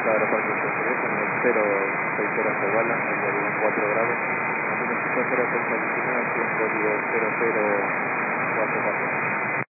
cerca del aeropuerto de Cerveza, en el 060 Zaguala, en el 4 grados. Latino 50 fecha adicional, aquí en código 0044.